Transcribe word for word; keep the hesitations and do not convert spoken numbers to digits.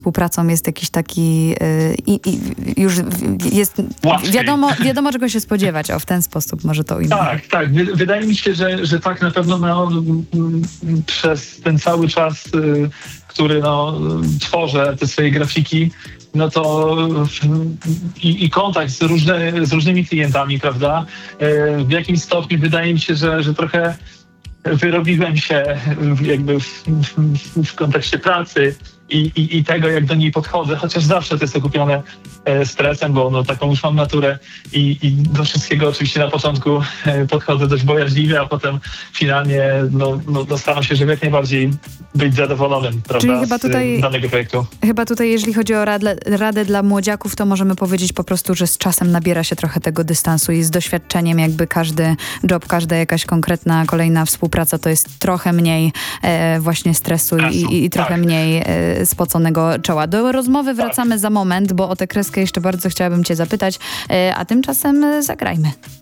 współpracą jest jakiś taki y, i, i już jest Łatwiej. wiadomo, wiadomo czego się spodziewać. O, w ten sposób może to ujmę. Tak, tak. Wy- Wydaje mi się, że, że tak na pewno no, m, przez ten cały czas, y, który no, tworzę te swoje grafiki, no to i, i kontakt z, różne, z różnymi klientami, prawda? Y, w jakimś stopniu wydaje mi się, że, że trochę wyrobiłem się jakby w, w, w kontekście pracy i, i, i tego, jak do niej podchodzę, chociaż zawsze to jest okupione e, stresem, bo no, taką już mam naturę i, i do wszystkiego oczywiście na początku e, podchodzę dość bojaźliwie, a potem finalnie no, no, no staram się, żeby jak najbardziej być zadowolonym, prawda, Czyli chyba z tutaj- e, danego projektu. Chyba tutaj, jeżeli chodzi o radę, radę dla młodziaków, to możemy powiedzieć po prostu, że z czasem nabiera się trochę tego dystansu i z doświadczeniem jakby każdy job, każda jakaś konkretna kolejna współpraca to jest trochę mniej e, właśnie stresu i, i, i trochę tak. mniej e, spoconego czoła. Do rozmowy wracamy za moment, bo o tę kreskę jeszcze bardzo chciałabym cię zapytać, e, a tymczasem e, zagrajmy.